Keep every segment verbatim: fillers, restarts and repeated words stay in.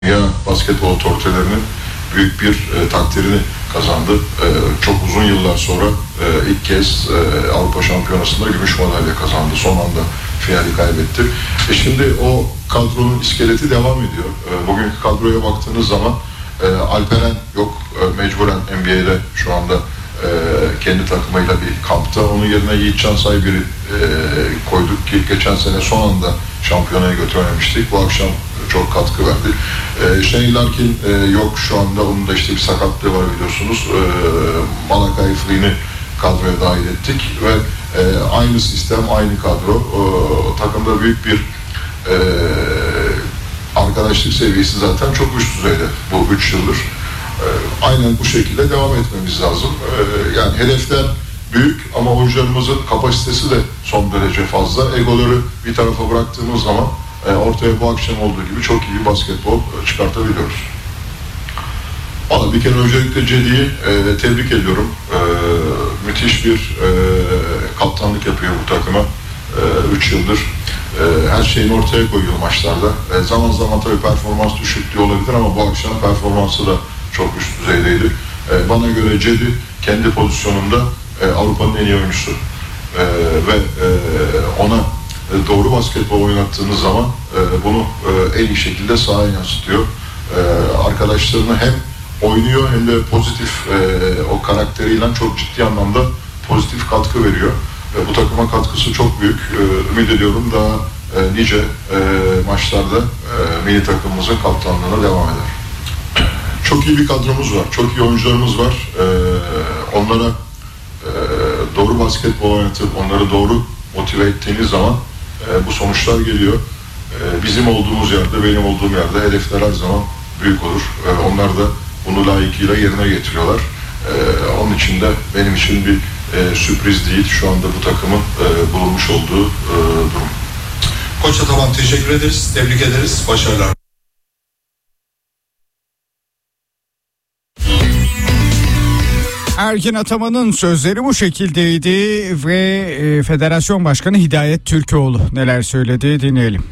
dünya basketbol otoritelerinin büyük bir e, takdirini kazandı. E, çok uzun yıllar sonra e, ilk kez e, Avrupa Şampiyonası'nda gümüş madalya kazandı. Son anda finali kaybetti. E şimdi o kadronun iskeleti devam ediyor. E, bugünkü kadroya baktığınız zaman e, Alperen yok. E, mecburen N B A'de şu anda e, kendi takımıyla bir kampta. Onun yerine Yiğitcan Saybir'i e, koyduk ki geçen sene son anda şampiyonaya götürememiştik. Bu akşam çok katkı verdi. E, Shane Larkin e, yok şu anda. Onun da işte bir sakatlığı var biliyorsunuz. E, Malakai Flyn'i kadroya dahil ettik ve e, aynı sistem, aynı kadro. E, takımda büyük bir e, arkadaşlık seviyesi zaten çok üst düzeyde bu üç yıldır. E, aynen bu şekilde devam etmemiz lazım. E, yani hedefler büyük ama oyuncularımızın kapasitesi de son derece fazla. Egoları bir tarafa bıraktığımız zaman e, ortaya bu akşam olduğu gibi çok iyi bir basketbol e, çıkartabiliyoruz. Valla bir kere öncelikle Cedi'yi e, tebrik ediyorum. E, müthiş bir e, kaptanlık yapıyor bu takıma. üç e, yıldır e, her şeyini ortaya koyuyor maçlarda. E, zaman zaman tabii performans düşüklüğü olabilir ama bu akşam performansı da çok üst düzeydeydi. E, bana göre Cedi kendi pozisyonunda e, Avrupa'nın en iyi oyuncusu. E, ve e, ona e, doğru basketbol oynattığınız zaman e, bunu e, en iyi şekilde sahaya yansıtıyor. E, arkadaşlarını hem oynuyor hem de pozitif e, o karakteriyle çok ciddi anlamda pozitif katkı veriyor. E, bu takıma katkısı çok büyük. E, ümit ediyorum daha e, nice e, maçlarda e, milli takımımızın kaptanlığına devam eder. Çok iyi bir kadromuz var, çok iyi oyuncularımız var. E, onlara e, doğru basketbol oynatıp onları doğru motive ettiğiniz zaman e, bu sonuçlar geliyor. E, bizim olduğumuz yerde, benim olduğum yerde hedefler her zaman büyük olur. E, onlar da bunu layıkıyla yerine getiriyorlar. Ee, onun için de benim için bir e, sürpriz değil şu anda bu takımın e, bulunmuş olduğu e, durum. Koç Ataman teşekkür ederiz, tebrik ederiz, başarılar. Ergin Ataman'ın sözleri bu şekildeydi ve e, Federasyon Başkanı Hidayet Türkoğlu neler söyledi dinleyelim.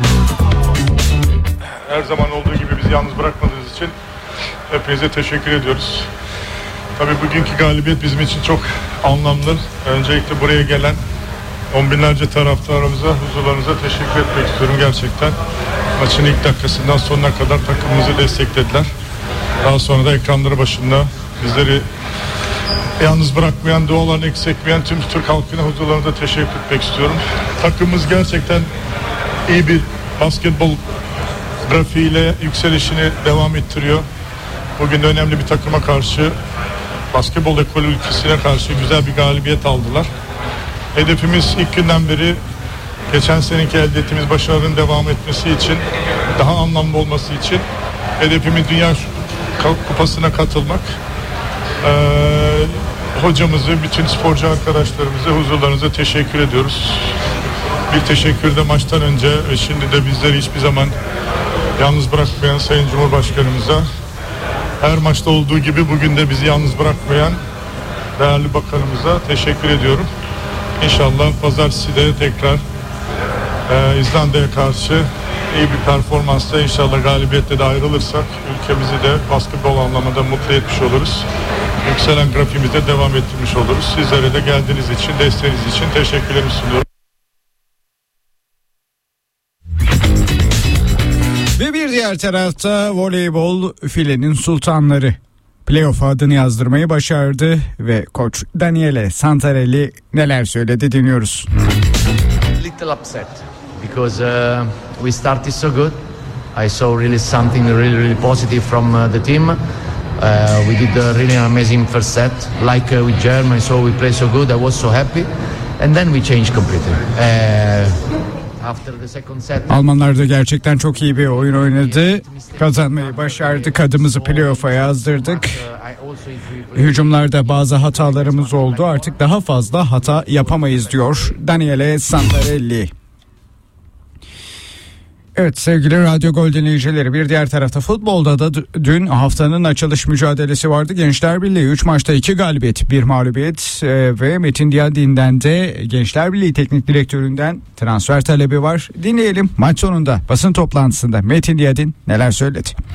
Her zaman olduğu gibi bizi yalnız bırakmadığınız için hepinize teşekkür ediyoruz. Tabii bugünkü galibiyet bizim için çok anlamlı. Öncelikle buraya gelen on binlerce taraftarımıza, huzurlarınıza teşekkür etmek istiyorum gerçekten. Maçın ilk dakikasından sonuna kadar takımımızı desteklediler. Daha sonra da ekranları başında bizleri yalnız bırakmayan, dualarını eksiltmeyen tüm Türk halkına huzurlarınıza teşekkür etmek istiyorum. Takımımız gerçekten iyi bir basketbol grafiğiyle yükselişini devam ettiriyor. Bugün de önemli bir takıma karşı, basketbol ekolü ülkesine karşı güzel bir galibiyet aldılar. Hedefimiz ilk günden beri geçen seneki elde ettiğimiz başarının devam etmesi için, daha anlamlı olması için hedefimiz Dünya Kupası'na katılmak. Ee, hocamızı, bütün sporcu arkadaşlarımızı huzurlarınıza teşekkür ediyoruz. Bir teşekkür de maçtan önce ve şimdi de bizleri hiçbir zaman yalnız bırakmayan Sayın Cumhurbaşkanımıza, her maçta olduğu gibi bugün de bizi yalnız bırakmayan değerli bakanımıza teşekkür ediyorum. İnşallah pazartesi de tekrar e, İzlanda'ya karşı iyi bir performansla inşallah galibiyetle de ayrılırsak ülkemizi de basketbol anlamında mutlu etmiş oluruz. Yükselen grafiğimize devam ettirmiş oluruz. Sizlere de geldiğiniz için, desteğiniz için teşekkürlerimi sunuyorum. Ve bir diğer tarafta voleybol filenin sultanları playoff adını yazdırmayı başardı ve koç Daniele Santarelli neler söyledi dinliyoruz. Little upset because uh, we started so good. I saw really something really really positive from uh, the team. Uh, we did a really amazing first set, like uh, with Germany. So we played so good. I was so happy, and then we changed completely. Uh, Almanlar da gerçekten çok iyi bir oyun oynadı. Kazanmayı başardık. Adımızı playoff'a yazdırdık. Hücumlarda bazı hatalarımız oldu. Artık daha fazla hata yapamayız diyor Daniele Santarelli. Evet sevgili Radyo Gol dinleyicileri, bir diğer tarafta futbolda da d- dün haftanın açılış mücadelesi vardı. Gençler Birliği üç maçta iki galibiyet bir mağlubiyet e, ve Metin Diyadin'den de Gençler Birliği Teknik Direktörü'nden transfer talebi var. Dinleyelim maç sonunda basın toplantısında Metin Diyadin neler söyledi.